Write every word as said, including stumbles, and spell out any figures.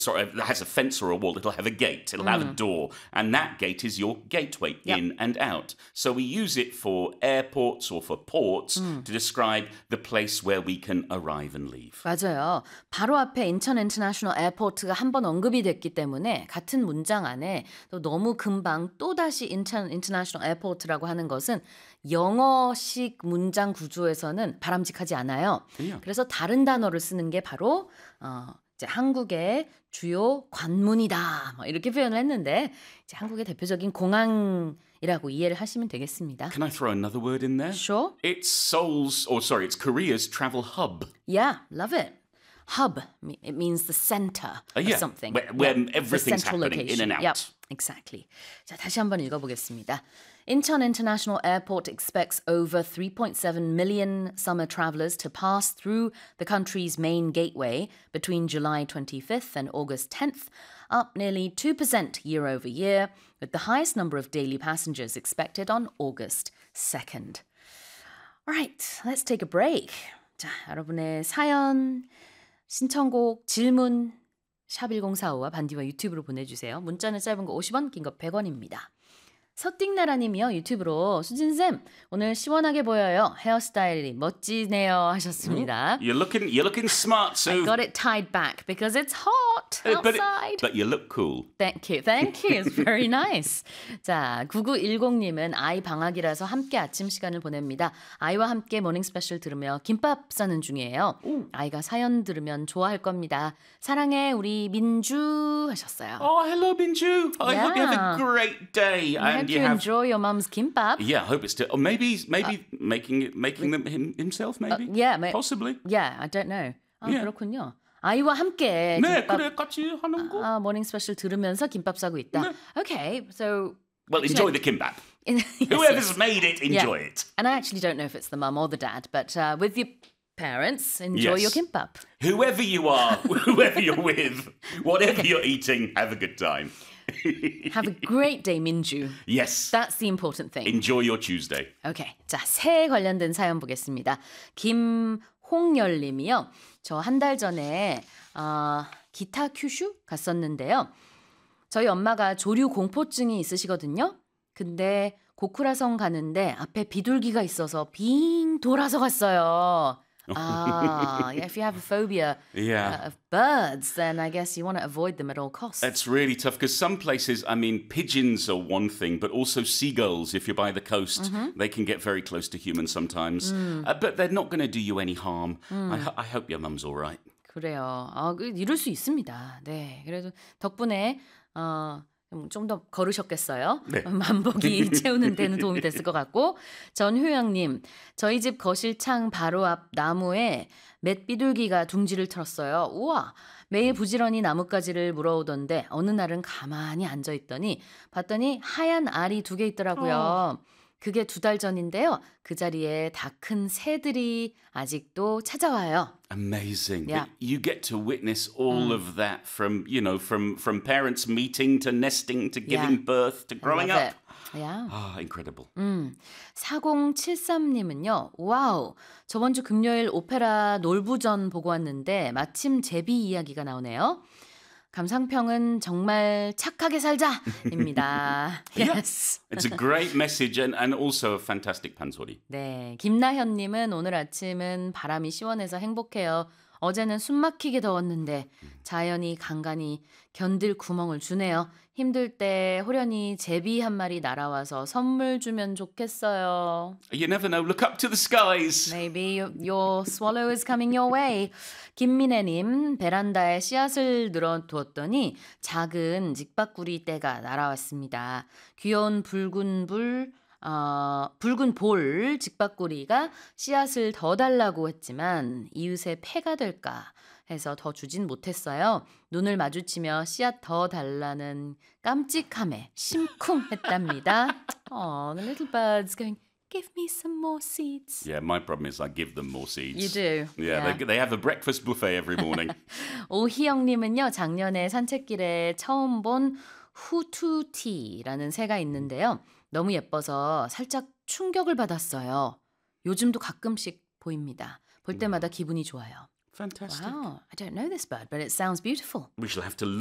sorry, that has a fence or a wall, it'll have a gate, it'll have a door, and that gate is your gateway Yep. in and out. So we use it for airports or for ports to describe the place where we can arrive and leave. 맞아요. 바로 앞에 인천 인터내셔널 에어포트가 한 번 언급이 됐기 때문에 같은 문장 안에 또 너무 금방 또다시 인천 인터내셔널 에어포트라고 하는 것은 영어식 문장 구조에서는 바람직하지 않아요. Yeah. 그래서 다른 단어를 쓰는 게 바로 어, 이제 한국의 주요 관문이다. 뭐 이렇게 표현을 했는데 이제 한국의 대표적인 공항이라고 이해를 하시면 되겠습니다. Can I throw another word in there? Sure. It's Seoul's, or sorry, it's Korea's travel hub. Yeah, love it. Hub, it means the center Uh, of yeah, something. where- where Yeah, the everything's central happening, in location. and out. Yep, exactly. 자, 다시 한번 읽어보겠습니다. Incheon International Airport expects over three point seven million summer travelers to pass through the country's main gateway between July twenty-fifth and August tenth, up nearly two percent year over year, with the highest number of daily passengers expected on August second. All right, let's take a break. 자, 여러분의 사연, 신청곡, 질문 샵 일공사오와 반디와 유튜브로 보내주세요. 문자는 짧은 거 오십 원, 긴 거 백 원입니다. 서띵나라님이요. 유튜브로 수진쌤 오늘 시원하게 보여요. 헤어스타일이 멋지네요 하셨습니다. You're looking, you're looking smart, I Sue. got it tied back because it's hot Uh, but, it- outside. but you look cool. Thank you. Thank you. It's very nice. 자, 구구일공님은 아이 방학이라서 함께 아침 시간을 보냅니다. 아이와 함께 모닝 스페셜 들으며 김밥 싸는 중이에요. 아이가 사연 들으면 좋아할 겁니다. 사랑해 우리 민주 하셨어요. Oh, hello, Binju. I hope you have Yeah. a great day. I hope you have. enjoy your mum's kimbap. Yeah, I hope it's still. Or maybe, maybe making it, making them him, himself. Maybe. yeah, may- possibly. Yeah, I don't know. 아, Yeah. 그렇군요. 아이와 함께 네, 김밥 그래 같이 하는 거. 아, 모닝 스페셜 들으면서 김밥 싸고 있다. 네. Okay, so Well, enjoy the kimbap. yes, Whoever's yes. made it, Yeah. enjoy it. And I actually don't know if it's the mum or the dad, but uh, with your parents, enjoy Yes. your kimbap. Whoever you are, whoever you're with, whatever you're eating, have a good time. Have a great day, Minju. Yes. That's the important thing. Enjoy your Tuesday. Okay. 자, 새해 관련된 사연 보겠습니다. 김홍열님이요. 저 한 달 전에 어, 기타 큐슈 갔었는데요. 저희 엄마가 조류 공포증이 있으시거든요. 근데 고쿠라성 가는데 앞에 비둘기가 있어서 빙 돌아서 갔어요. 아, if you have a phobia Yeah. uh, of birds, then I guess you want to avoid them at all costs. It's really tough because some places, I mean, pigeons are one thing, but also seagulls, if you're by the coast, they can get very close to humans sometimes. Uh, but they're not going to do you any harm. I, ho- I hope your mum's all right. 그래요. 아, 그, 이럴 수 있습니다. 네. 그래도 덕분에 어, 좀 더 걸으셨겠어요. 네. 만보기 채우는 데는 도움이 됐을 것 같고. 전효영님, 저희 집 거실 창 바로 앞 나무에 맷비둘기가 둥지를 틀었어요. 우와, 매일 부지런히 나뭇가지를 물어오던데 어느 날은 가만히 앉아있더니 봤더니 하얀 알이 두 개 있더라고요. 그게 두 달 전인데요. 그 자리에 다 큰 새들이 아직도 찾아와요. Amazing. Yeah. But you get to witness all of that from, you know, from, from parents meeting to nesting to giving Yeah. birth to growing Love up. it. Yeah. Ah, incredible. 사공칠삼님은요. 와우. 저번 주 금요일 오페라 놀부전 보고 왔는데 마침 제비 이야기가 나오네요. 감상평은 정말 착하게 살자입니다. Yes. It's a great message and, and also a fantastic panso리. 네, 김나현님은 오늘 아침은 바람이 시원해서 행복해요. 어제는 숨막히게 더웠는데 자연이 간간히 견딜 구멍을 주네요. 힘들 때 호련히 제비 한 마리 날아와서 선물 주면 좋겠어요. You never know. Look up to the skies. Maybe your swallow is coming your way. 김민혜님, 베란다에 씨앗을 늘어두었더니 작은 직박구리 떼가 날아왔습니다. 귀여운 붉은 불, 어, 붉은 볼 직박구리가 씨앗을 더 달라고 했지만 이웃의 폐가 될까 해서 더 주진 못했어요. 눈을 마주치며 씨앗 더 달라는 깜찍함에 심쿵했답니다. Oh, the little birds going, give me some more seeds. Yeah, my problem is I give them more seeds. You do. Yeah, They, they have a breakfast buffet every morning. 오희영님은요, 작년에 산책길에 처음 본 후투티라는 새가 있는데요. 너무 예뻐서 살짝 충격을 받았어요. 요즘도 가끔씩 보입니다. 볼 때마다 기분이 좋아요. Fantastic. Wow, I don't know this bird, but it sounds beautiful. We shall have to